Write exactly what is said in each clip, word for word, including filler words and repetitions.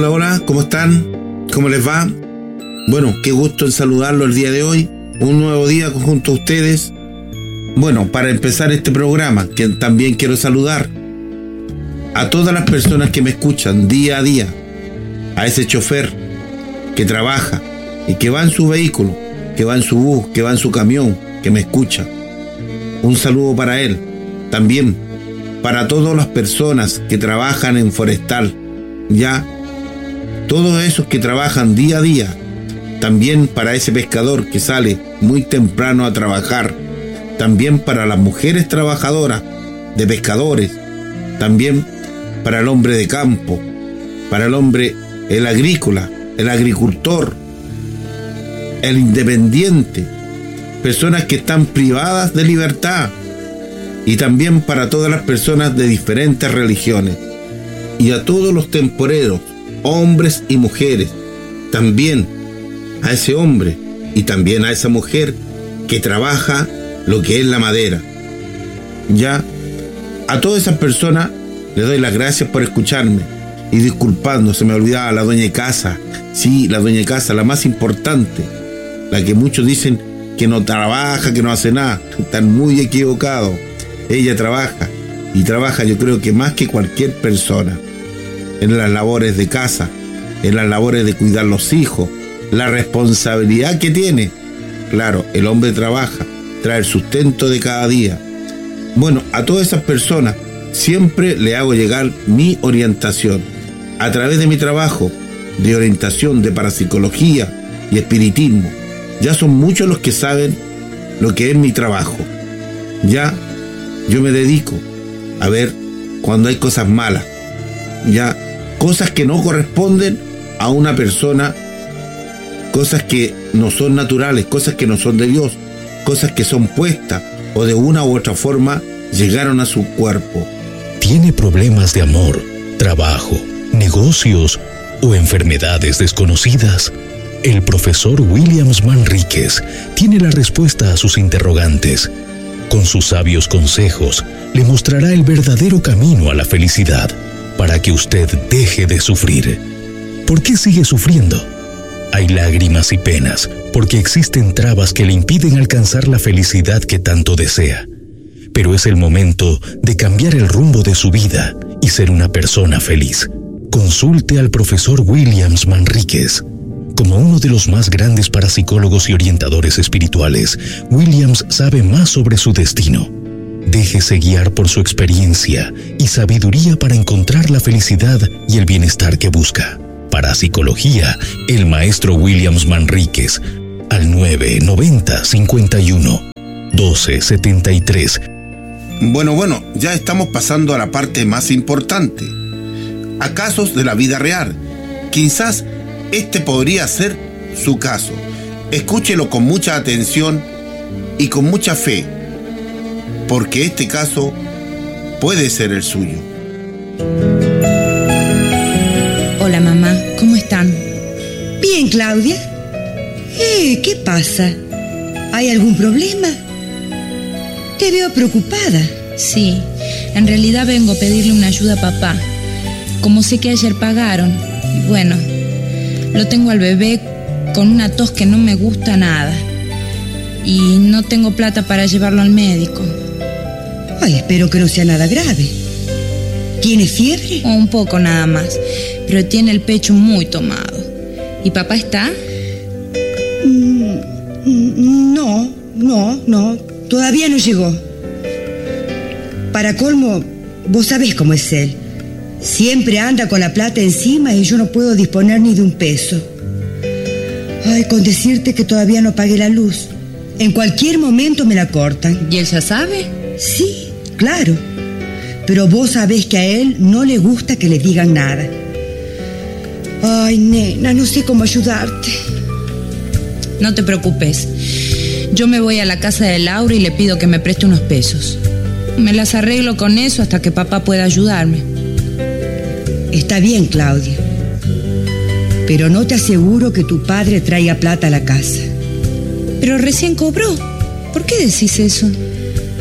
Hola, hola, ¿cómo están? ¿Cómo les va? Bueno, qué gusto en saludarlo el día de hoy. Un nuevo día junto a ustedes. Bueno, para empezar este programa, que también quiero saludar a todas las personas que me escuchan día a día, a ese chofer que trabaja y que va en su vehículo, que va en su bus, que va en su camión, que me escucha. Un saludo para él. También para todas las personas que trabajan en forestal, ya, todos esos que trabajan día a día. También para ese pescador que sale muy temprano a trabajar. También para las mujeres trabajadoras de pescadores. También para el hombre de campo. Para el hombre, el agrícola, el agricultor, el independiente. Personas que están privadas de libertad. Y también para todas las personas de diferentes religiones. Y a todos los temporeros, hombres y mujeres. También a ese hombre y también a esa mujer que trabaja lo que es la madera. Ya, a todas esas personas les doy las gracias por escucharme. Y disculpando, se me olvidaba la dueña de casa. Sí, la dueña de casa, la más importante. La que muchos dicen que no trabaja, que no hace nada. Están muy equivocados. Ella trabaja, y trabaja yo creo que más que cualquier persona. En las labores de casa, en las labores de cuidar los hijos, la responsabilidad que tiene. Claro, el hombre trabaja, trae el sustento de cada día. Bueno, a todas esas personas siempre le hago llegar mi orientación a través de mi trabajo de orientación de parapsicología y espiritismo. Ya son muchos los que saben lo que es mi trabajo. Ya yo me dedico a ver cuando hay cosas malas, ya cosas que no corresponden a una persona, cosas que no son naturales, cosas que no son de Dios, cosas que son puestas o de una u otra forma llegaron a su cuerpo. ¿Tiene problemas de amor, trabajo, negocios o enfermedades desconocidas? El profesor Williams Manríquez tiene la respuesta a sus interrogantes. Con sus sabios consejos, le mostrará el verdadero camino a la felicidad para que usted deje de sufrir. ¿Por qué sigue sufriendo? Hay lágrimas y penas porque existen trabas que le impiden alcanzar la felicidad que tanto desea. Pero es el momento de cambiar el rumbo de su vida y ser una persona feliz. Consulte al profesor Williams Manríquez. Como uno de los más grandes parapsicólogos y orientadores espirituales, Williams sabe más sobre su destino. Déjese guiar por su experiencia y sabiduría para encontrar la felicidad y el bienestar que busca. Parapsicología, el maestro Williams Manríquez, al nueve noventa cincuenta y uno doce setenta y tres. Bueno, bueno, ya estamos pasando a la parte más importante, a casos de la vida real. Quizás este podría ser su caso. Escúchelo con mucha atención y con mucha fe, porque este caso puede ser el suyo. Hola mamá, ¿cómo están? Bien, Claudia. Eh, ¿qué pasa? ¿Hay algún problema? Te veo preocupada. Sí, en realidad vengo a pedirle una ayuda a papá. Como sé que ayer pagaron, y bueno, lo tengo al bebé con una tos que no me gusta nada. Y no tengo plata para llevarlo al médico. Ay, espero que no sea nada grave. ¿Tiene fiebre? O un poco nada más, pero tiene el pecho muy tomado. ¿Y papá está? Mm, no, no, no, todavía no llegó. Para colmo, vos sabés cómo es él. Siempre anda con la plata encima y yo no puedo disponer ni de un peso. Ay, con decirte que todavía no pagué la luz. En cualquier momento me la cortan. ¿Y él ya sabe? Sí, claro. Pero vos sabés que a él no le gusta que le digan nada. Ay, nena, no sé cómo ayudarte. No te preocupes. Yo me voy a la casa de Laura y le pido que me preste unos pesos. Me las arreglo con eso hasta que papá pueda ayudarme. Está bien, Claudia. Pero no te aseguro que tu padre traiga plata a la casa. Pero recién cobró. ¿Por qué decís eso?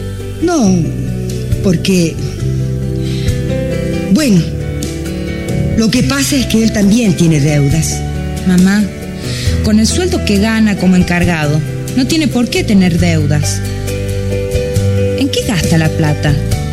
No, porque... Bueno, Lo que pasa es que él también tiene deudas. Mamá, con el sueldo que gana como encargado, no tiene por qué tener deudas. ¿En qué gasta la plata?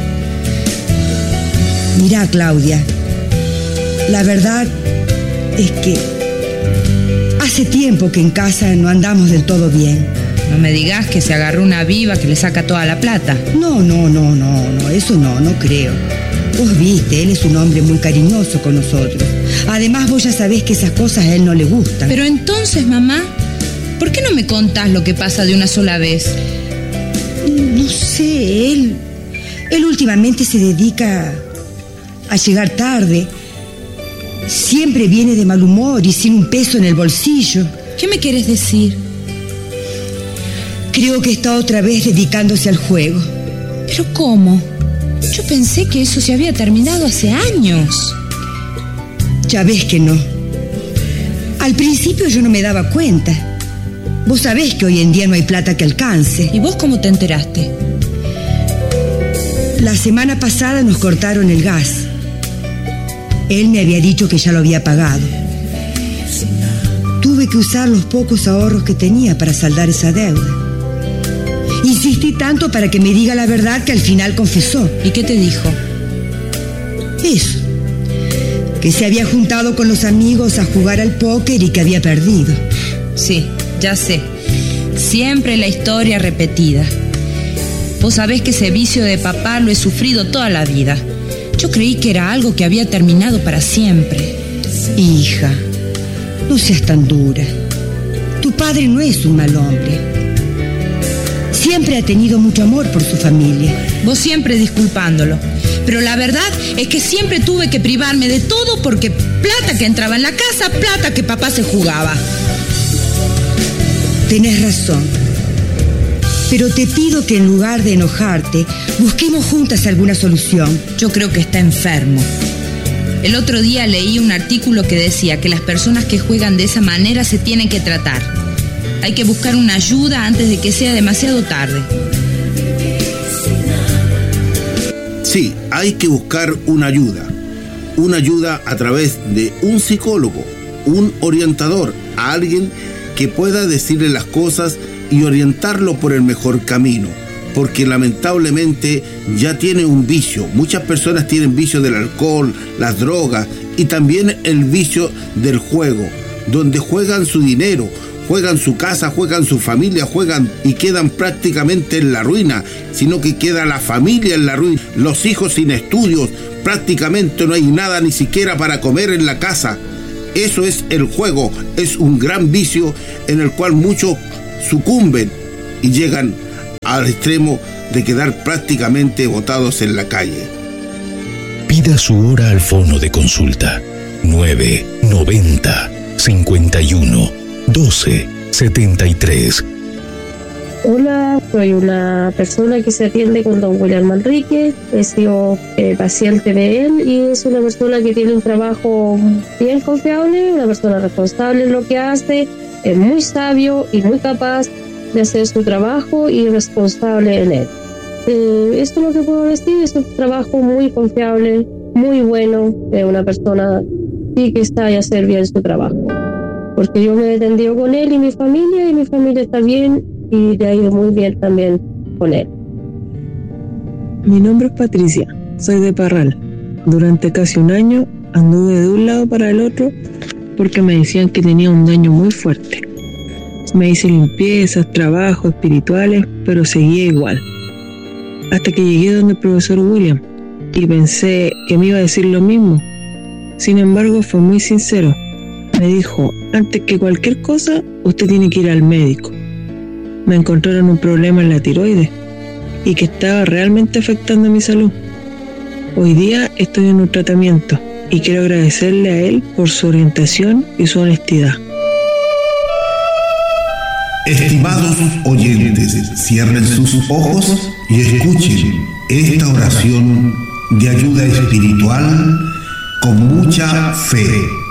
Mirá, Claudia, la verdad es que hace tiempo que en casa no andamos del todo bien. No me digas que se agarró una viva que le saca toda la plata. No, no, no, no, no, eso no, no creo. Vos viste, él es un hombre muy cariñoso con nosotros. Además, vos ya sabés que esas cosas a él no le gustan. Pero entonces, mamá, ¿por qué no me contás lo que pasa de una sola vez? No sé, él... Él últimamente se dedica a llegar tarde. Siempre viene de mal humor y sin un peso en el bolsillo. ¿Qué me quieres decir? Creo que está otra vez dedicándose al juego. ¿Pero cómo? Yo pensé que eso se había terminado hace años. Ya ves que no. Al principio yo no me daba cuenta. Vos sabés que hoy en día no hay plata que alcance. ¿Y vos cómo te enteraste? La semana pasada nos cortaron el gas. Él me había dicho que ya lo había pagado. Tuve que usar los pocos ahorros que tenía para saldar esa deuda. Insistí tanto para que me diga la verdad que al final confesó. ¿Y qué te dijo? Eso. Que se había juntado con los amigos a jugar al póker y que había perdido. Sí, ya sé. Siempre la historia repetida. Vos sabés que ese vicio de papá lo he sufrido toda la vida. Yo creí que era algo que había terminado para siempre. Hija, no seas tan dura. Tu padre no es un mal hombre. Siempre ha tenido mucho amor por su familia. Vos siempre disculpándolo. Pero la verdad es que siempre tuve que privarme de todo porque plata que entraba en la casa, plata que papá se jugaba. Tenés razón. Pero te pido que en lugar de enojarte, busquemos juntas alguna solución. Yo creo que está enfermo. El otro día leí un artículo que decía que las personas que juegan de esa manera se tienen que tratar. Hay que buscar una ayuda antes de que sea demasiado tarde. Sí, hay que buscar una ayuda. Una ayuda a través de un psicólogo, un orientador, a alguien que pueda decirle las cosas y orientarlo por el mejor camino. Porque lamentablemente ya tiene un vicio. Muchas personas tienen vicio del alcohol, las drogas y también el vicio del juego, donde juegan su dinero, juegan su casa, juegan su familia, juegan y quedan prácticamente en la ruina, sino que queda la familia en la ruina, los hijos sin estudios, prácticamente no hay nada ni siquiera para comer en la casa. Eso es el juego, es un gran vicio en el cual muchos sucumben y llegan al extremo de quedar prácticamente botados en la calle. Pida su hora al fono de consulta nueve noventa cincuenta y uno doce setenta y tres. Hola, soy una persona que se atiende con don William Manrique. He sido eh, paciente de él y es una persona que tiene un trabajo bien confiable, una persona responsable en lo que hace, es muy sabio y muy capaz de hacer su trabajo y responsable en él. Eh, esto es lo que puedo decir, es un trabajo muy confiable, muy bueno, de una persona sí que está a hacer bien su trabajo. Porque yo me he atendido con él y mi familia, y mi familia está bien y le ha ido muy bien también con él. Mi nombre es Patricia, soy de Parral. Durante casi un año anduve de un lado para el otro porque me decían que tenía un daño muy fuerte. Me hice limpiezas, trabajos espirituales, pero seguía igual. Hasta que llegué donde el profesor William y pensé que me iba a decir lo mismo. Sin embargo, fue muy sincero. Me dijo, antes que cualquier cosa, usted tiene que ir al médico. Me encontraron un problema en la tiroides y que estaba realmente afectando mi salud. Hoy día estoy en un tratamiento y quiero agradecerle a él por su orientación y su honestidad. Estimados oyentes, cierren sus ojos y escuchen esta oración de ayuda espiritual con mucha fe.